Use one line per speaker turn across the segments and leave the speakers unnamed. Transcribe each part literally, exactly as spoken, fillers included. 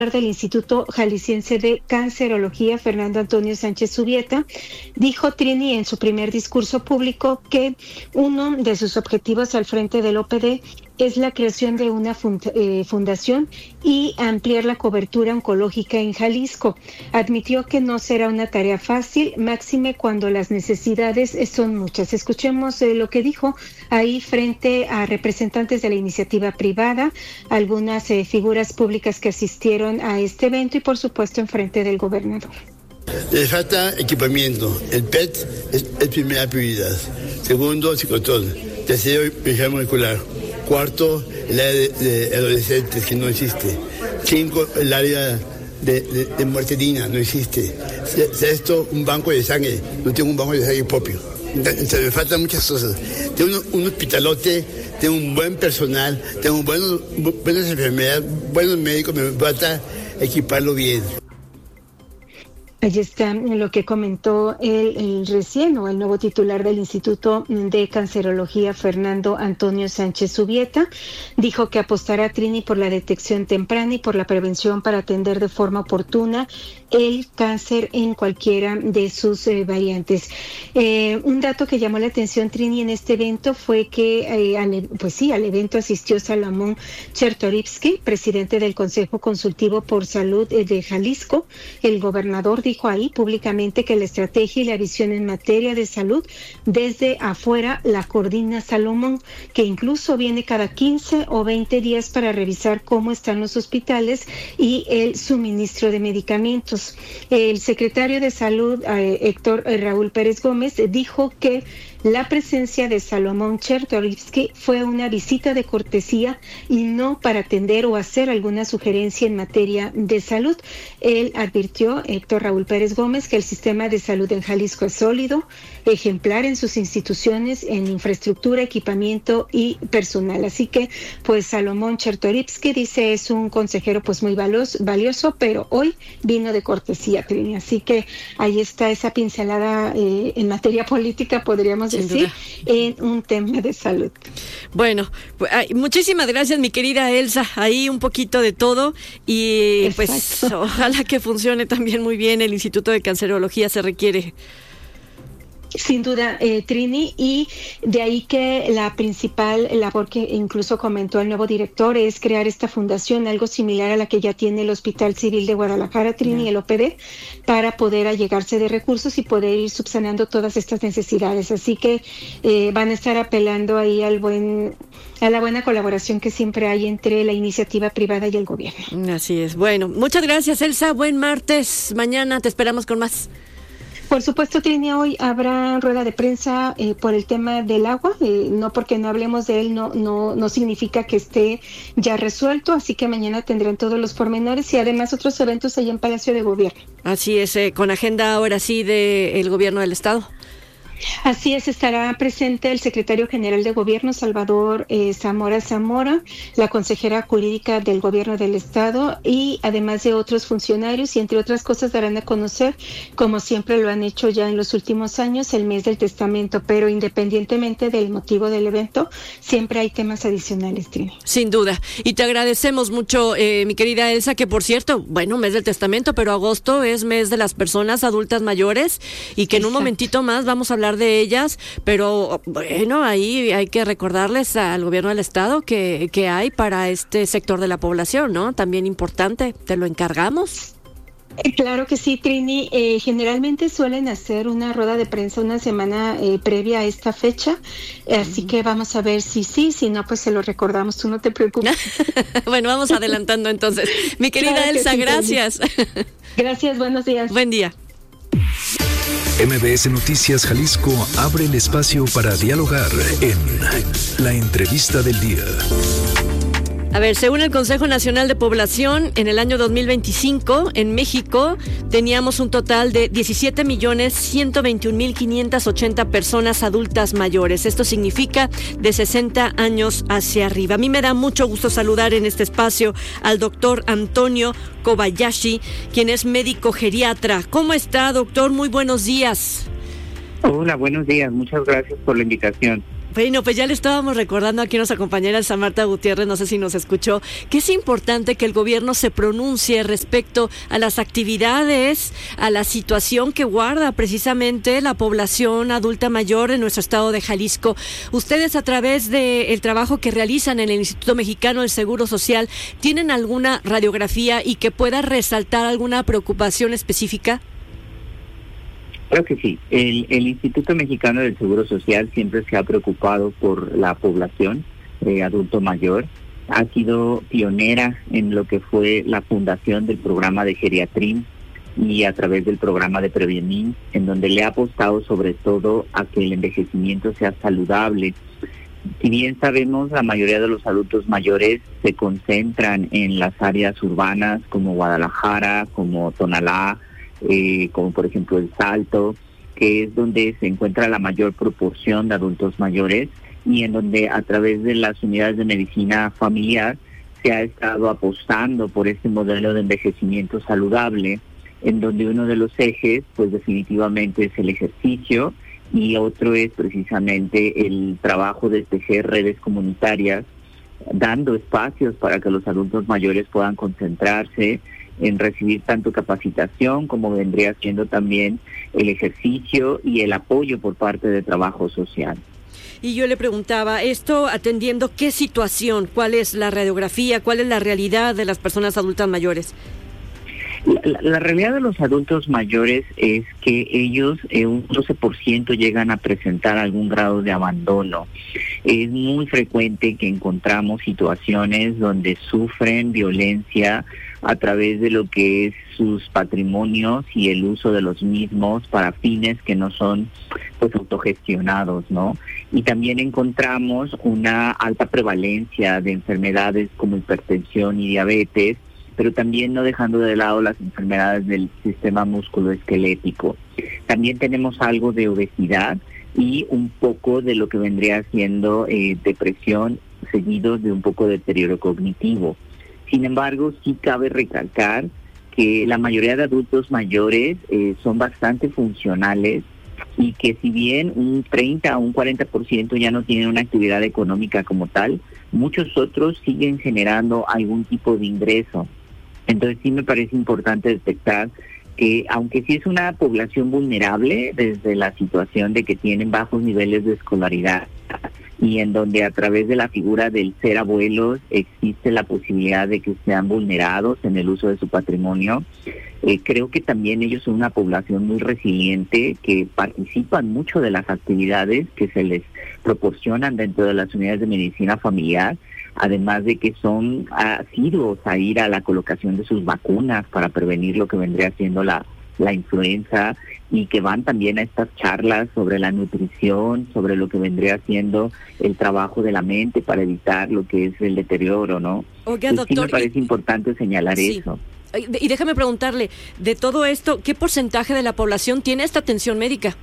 del Instituto Jalisciense de Cancerología, Fernando Antonio Sánchez Subieta, dijo Trini en su primer discurso público que uno de sus objetivos al frente del O P D es la creación de una fund- eh, fundación y ampliar la cobertura oncológica en Jalisco. Admitió que no será una tarea fácil, máxime cuando las necesidades son muchas. Escuchemos eh, lo que dijo ahí frente a representantes de la iniciativa privada, algunas eh, figuras públicas que asistieron a este evento y por supuesto en frente del gobernador.
Les falta equipamiento. El P E T es, es primera prioridad. Segundo, ciclotón. Tercero, vigilancia molecular. Cuarto, el área de, de adolescentes, que no existe. Cinco, el área de, de, de muerte digna, no existe. Sexto, un banco de sangre. No tengo un banco de sangre propio. Entonces, me faltan muchas cosas. Tengo un, un hospitalote, tengo un buen personal, tengo buenos, buenas enfermeras, buenos médicos, me falta equiparlo bien.
Allí está lo que comentó el, el recién o el nuevo titular del Instituto de Cancerología, Fernando Antonio Sánchez Subieta. Dijo que apostará Trini por la detección temprana y por la prevención para atender de forma oportuna el cáncer en cualquiera de sus eh, variantes. Eh, un dato que llamó la atención, Trini, en este evento fue que, eh, al, pues sí, al evento asistió Salomón Chertorivsky, presidente del Consejo Consultivo por Salud eh, de Jalisco. El gobernador dijo ahí públicamente que la estrategia y la visión en materia de salud desde afuera la coordina Salomón, que incluso viene cada quince o veinte días para revisar cómo están los hospitales y el suministro de medicamentos. El secretario de Salud, eh, Héctor Raúl Pérez Gómez, dijo que la presencia de Salomón Chertorivsky fue una visita de cortesía y no para atender o hacer alguna sugerencia en materia de salud. Él advirtió, Héctor Raúl Pérez Gómez, que el sistema de salud en Jalisco es sólido, ejemplar en sus instituciones, en infraestructura, equipamiento y personal. Así que, pues, Salomón Chertorivsky dice es un consejero pues muy valioso, valioso pero hoy vino de cortesía, Trini. Así que ahí está esa pincelada eh, en materia política, podríamos
Sin
decir,
duda.
en un tema de salud.
Bueno, pues, ay, muchísimas gracias, mi querida Elsa. Ahí un poquito de todo y
Exacto.
Pues ojalá que funcione también muy bien el Instituto de Cancerología, se requiere.
Sin duda, eh, Trini, y de ahí que la principal labor que incluso comentó el nuevo director es crear esta fundación, algo similar a la que ya tiene el Hospital Civil de Guadalajara, Trini, yeah. el O P D, para poder allegarse de recursos y poder ir subsanando todas estas necesidades. Así que eh, van a estar apelando ahí al buen, a la buena colaboración que siempre hay entre la iniciativa privada y el gobierno.
Así es. Bueno, muchas gracias, Elsa. Buen martes. Mañana te esperamos con más.
Por supuesto, Trini, hoy habrá rueda de prensa eh, por el tema del agua. Eh, no porque no hablemos de él, no, no, no significa que esté ya resuelto. Así que mañana tendrán todos los pormenores y además otros eventos allá en Palacio de Gobierno.
Así es, eh, con agenda ahora sí del gobierno del Estado.
Así es, estará presente el secretario general de Gobierno, Salvador eh, Zamora Zamora, la consejera jurídica del Gobierno del Estado y además de otros funcionarios y entre otras cosas darán a conocer, como siempre lo han hecho ya en los últimos años, el mes del testamento, pero independientemente del motivo del evento, siempre hay temas adicionales, Trini.
Sin duda, y te agradecemos mucho, eh, mi querida Elsa, que por cierto, bueno, mes del testamento, pero agosto es mes de las personas adultas mayores y que en Exacto. un momentito más vamos a hablar de ellas, pero bueno, ahí hay que recordarles al gobierno del estado que, que hay para este sector de la población, ¿no? También importante, te lo encargamos.
Claro que sí, Trini. Eh, generalmente suelen hacer una rueda de prensa una semana eh, previa a esta fecha, así uh-huh. que vamos a ver si sí, si no, pues se lo recordamos, tú no te preocupes.
Bueno, vamos adelantando entonces. Mi querida claro Elsa, sí, gracias.
Trini. Gracias, buenos días.
Buen día.
M B S Noticias Jalisco abre el espacio para dialogar en La Entrevista del Día.
A ver, según el Consejo Nacional de Población, en el año dos mil veinticinco, en México, teníamos un total de diecisiete millones ciento veintiún mil quinientas ochenta personas adultas mayores. Esto significa de sesenta años hacia arriba. A mí me da mucho gusto saludar en este espacio al doctor Antonio Kobayashi, quien es médico geriatra. ¿Cómo está, doctor? Muy buenos días.
Hola, buenos días. Muchas gracias por la invitación.
Bueno, pues ya le estábamos recordando aquí a nuestra compañera Marta Gutiérrez, no sé si nos escuchó, que es importante que el gobierno se pronuncie respecto a las actividades, a la situación que guarda precisamente la población adulta mayor en nuestro estado de Jalisco. Ustedes, a través del trabajo que realizan en el Instituto Mexicano del Seguro Social, ¿tienen alguna radiografía y que pueda resaltar alguna preocupación específica?
Claro que sí. El, el Instituto Mexicano del Seguro Social siempre se ha preocupado por la población eh, adulto mayor. Ha sido pionera en lo que fue la fundación del programa de Geriatrim y a través del programa de Prevenir, en donde le ha apostado sobre todo a que el envejecimiento sea saludable. Si bien sabemos, la mayoría de los adultos mayores se concentran en las áreas urbanas como Guadalajara, como Tonalá, Eh, como por ejemplo El Salto, que es donde se encuentra la mayor proporción de adultos mayores y en donde a través de las unidades de medicina familiar se ha estado apostando por este modelo de envejecimiento saludable, en donde uno de los ejes pues definitivamente es el ejercicio y otro es precisamente el trabajo de tejer redes comunitarias, dando espacios para que los adultos mayores puedan concentrarse en recibir tanto capacitación como vendría siendo también el ejercicio y el apoyo por parte de trabajo social.
Y yo le preguntaba, esto atendiendo qué situación, cuál es la radiografía, cuál es la realidad de las personas adultas mayores.
La, la, la realidad de los adultos mayores es que ellos, eh, un doce por ciento llegan a presentar algún grado de abandono. Es muy frecuente que encontramos situaciones donde sufren violencia a través de lo que es sus patrimonios y el uso de los mismos para fines que no son pues autogestionados, ¿no? Y también encontramos una alta prevalencia de enfermedades como hipertensión y diabetes, pero también no dejando de lado las enfermedades del sistema musculoesquelético. También tenemos algo de obesidad y un poco de lo que vendría siendo eh, depresión, seguidos de un poco de deterioro cognitivo. Sin embargo, sí cabe recalcar que la mayoría de adultos mayores eh, son bastante funcionales y que si bien un treinta o un cuarenta por ciento ya no tienen una actividad económica como tal, muchos otros siguen generando algún tipo de ingreso. Entonces sí me parece importante detectar que aunque sí es una población vulnerable desde la situación de que tienen bajos niveles de escolaridad y en donde a través de la figura del ser abuelos existe la posibilidad de que sean vulnerados en el uso de su patrimonio, eh, creo que también ellos son una población muy resiliente que participan mucho de las actividades que se les proporcionan dentro de las unidades de medicina familiar, además de que son asiduos a ir a la colocación de sus vacunas para prevenir lo que vendría siendo la, la influenza, y que van también a estas charlas sobre la nutrición, sobre lo que vendría siendo el trabajo de la mente para evitar lo que es el deterioro, ¿no?
Oiga,
Entonces,
doctor,
sí me parece
y,
importante señalar
sí.
eso.
Y déjame preguntarle, de todo esto, ¿qué porcentaje de la población tiene esta atención médica?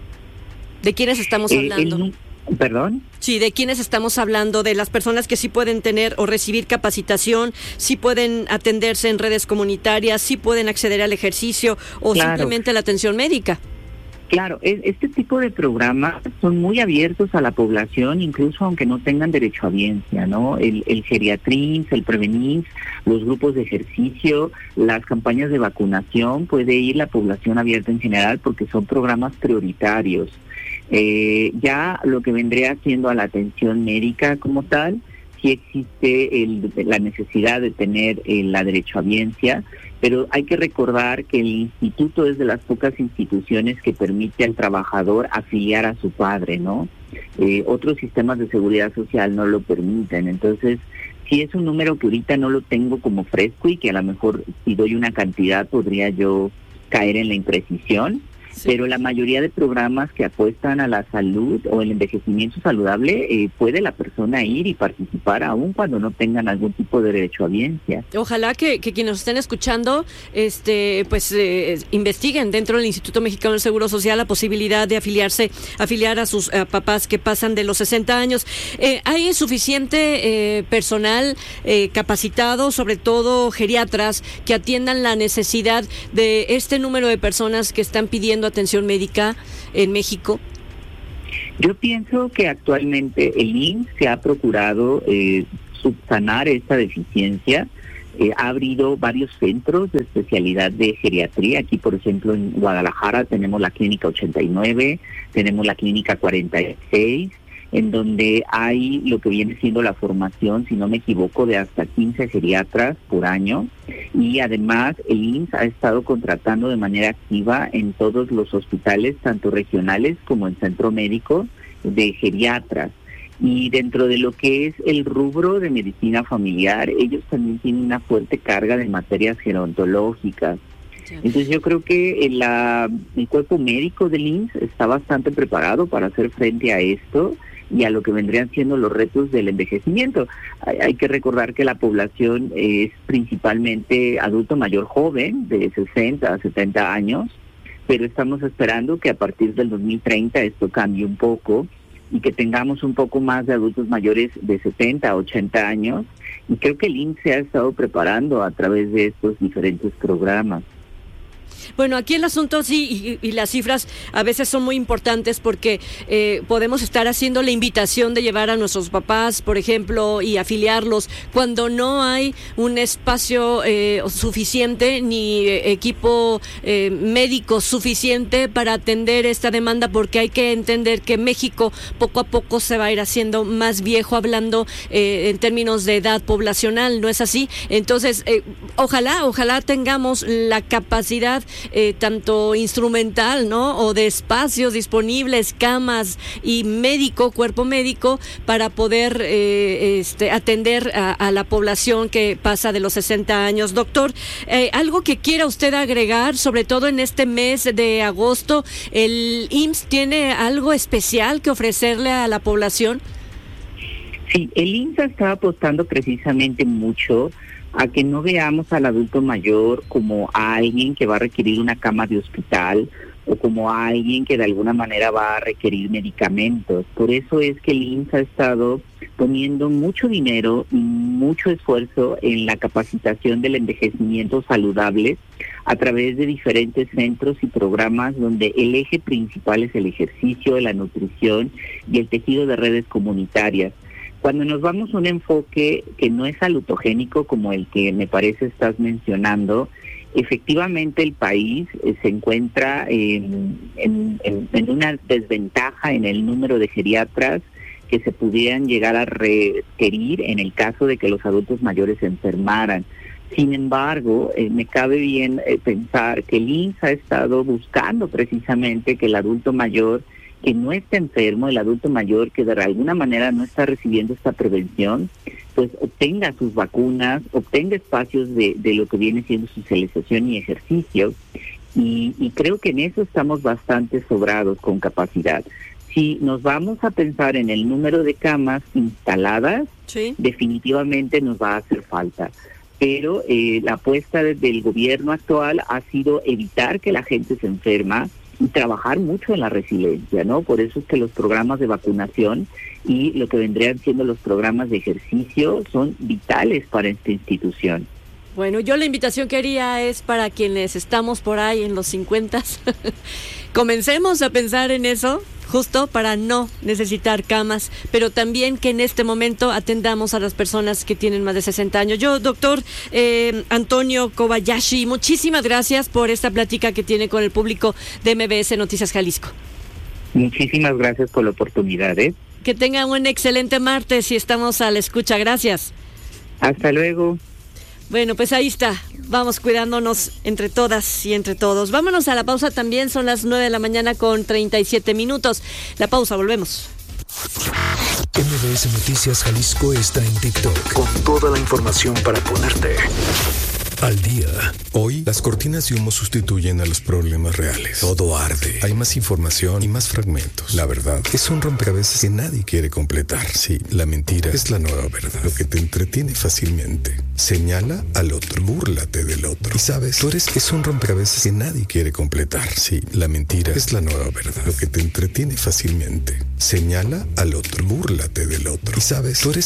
¿De quiénes estamos hablando?
Eh, el, ¿Perdón?
Sí, ¿de quiénes estamos hablando? De las personas que sí pueden tener o recibir capacitación, sí pueden atenderse en redes comunitarias, sí pueden acceder al ejercicio o claro. simplemente a la atención médica.
Claro, este tipo de programas son muy abiertos a la población, incluso aunque no tengan derechohabiencia, ¿no? El, el Geriatrim, el Prevenir, los grupos de ejercicio, las campañas de vacunación, puede ir la población abierta en general porque son programas prioritarios. Eh, ya lo que vendría siendo a la atención médica como tal, sí existe el, la necesidad de tener eh, la derechohabiencia, pero hay que recordar que el instituto es de las pocas instituciones que permite al trabajador afiliar a su padre, ¿no? Eh, otros sistemas de seguridad social no lo permiten, entonces sí es un número que ahorita no lo tengo como fresco y que a lo mejor si doy una cantidad podría yo caer en la imprecisión. Sí. Pero la mayoría de programas que apuestan a la salud o el envejecimiento saludable, eh, puede la persona ir y participar aún cuando no tengan algún tipo de derechohabiencia.
Ojalá que, que quienes nos estén escuchando este, pues eh, investiguen dentro del Instituto Mexicano del Seguro Social la posibilidad de afiliarse, afiliar a sus a papás que pasan de los sesenta años. Eh, ¿Hay suficiente eh, personal eh, capacitado, sobre todo geriatras, que atiendan la necesidad de este número de personas que están pidiendo atención médica en México?
Yo pienso que actualmente el I M S S se ha procurado eh, subsanar esta deficiencia. Eh, ha abrido varios centros de especialidad de geriatría. Aquí, por ejemplo, en Guadalajara tenemos la Clínica ochenta y nueve, tenemos la Clínica cuarenta y seis, en donde hay lo que viene siendo la formación, si no me equivoco, de hasta quince geriatras por año. Y además el I M S S ha estado contratando de manera activa en todos los hospitales, tanto regionales como en centro médico, de geriatras. Y dentro de lo que es el rubro de medicina familiar, ellos también tienen una fuerte carga de materias gerontológicas. Entonces yo creo que el, la, el cuerpo médico del I M S S está bastante preparado para hacer frente a esto y a lo que vendrían siendo los retos del envejecimiento. Hay, hay que recordar que la población es principalmente adulto mayor joven, de sesenta a setenta años, pero estamos esperando que a partir del dos mil treinta esto cambie un poco y que tengamos un poco más de adultos mayores de setenta a ochenta años, y creo que el I M S S se ha estado preparando a través de estos diferentes programas.
Bueno, aquí el asunto sí, y, y las cifras a veces son muy importantes porque eh, podemos estar haciendo la invitación de llevar a nuestros papás, por ejemplo, y afiliarlos cuando no hay un espacio eh, suficiente ni eh, equipo eh, médico suficiente para atender esta demanda, porque hay que entender que México poco a poco se va a ir haciendo más viejo, hablando eh, en términos de edad poblacional, ¿no es así? Entonces, eh, ojalá, ojalá tengamos la capacidad Eh, tanto instrumental, ¿no? O de espacios disponibles, camas y médico, cuerpo médico, para poder eh, este, atender a, a la población que pasa de los sesenta años. Doctor, eh, ¿algo que quiera usted agregar, sobre todo en este mes de agosto? ¿El I M S S tiene algo especial que ofrecerle a la población?
Sí, el I M S S está apostando precisamente mucho a que no veamos al adulto mayor como a alguien que va a requerir una cama de hospital o como a alguien que de alguna manera va a requerir medicamentos. Por eso es que el I M S S S ha estado poniendo mucho dinero y mucho esfuerzo en la capacitación del envejecimiento saludable a través de diferentes centros y programas donde el eje principal es el ejercicio, la nutrición y el tejido de redes comunitarias. Cuando nos vamos a un enfoque que no es salutogénico como el que me parece estás mencionando, efectivamente el país eh, se encuentra en, en, en, en una desventaja en el número de geriatras que se pudieran llegar a requerir en el caso de que los adultos mayores se enfermaran. Sin embargo, eh, me cabe bien eh, pensar que el I M S S ha estado buscando precisamente que el adulto mayor que no está enfermo, el adulto mayor que de alguna manera no está recibiendo esta prevención, pues obtenga sus vacunas, obtenga espacios de, de lo que viene siendo socialización y ejercicio, y, y creo que en eso estamos bastante sobrados con capacidad. Si nos vamos a pensar en el número de camas instaladas, sí, definitivamente nos va a hacer falta. Pero eh, la apuesta del gobierno actual ha sido evitar que la gente se enferma y trabajar mucho en la resiliencia, ¿no? Por eso es que los programas de vacunación y lo que vendrían siendo los programas de ejercicio son vitales para esta institución.
Bueno, yo la invitación que haría es para quienes estamos por ahí en los cincuenta, comencemos a pensar en eso, justo para no necesitar camas, pero también que en este momento atendamos a las personas que tienen más de sesenta años. Yo, doctor eh, Antonio Kobayashi, muchísimas gracias por esta plática que tiene con el público de M B S Noticias Jalisco.
Muchísimas gracias por la oportunidad, ¿eh?
Que tengan un excelente martes y estamos a la escucha. Gracias.
Hasta luego.
Bueno, pues ahí está. Vamos cuidándonos entre todas y entre todos. Vámonos a la pausa también. Son las nueve de la mañana con treinta y siete minutos. La pausa, volvemos.
M B S Noticias Jalisco está en TikTok con toda la información para ponerte al día.
Hoy, las cortinas de humo sustituyen a los problemas reales. Todo arde. Hay más información y más fragmentos. La verdad es un rompecabezas que nadie quiere completar. Sí, la mentira es la nueva verdad. Lo que te entretiene fácilmente. Señala al otro. Búrlate del otro. Y sabes, tú eres es un rompecabezas que nadie quiere completar. Sí, la mentira es la nueva verdad. Lo que te entretiene fácilmente. Señala al otro. Búrlate del otro. Y sabes, tú eres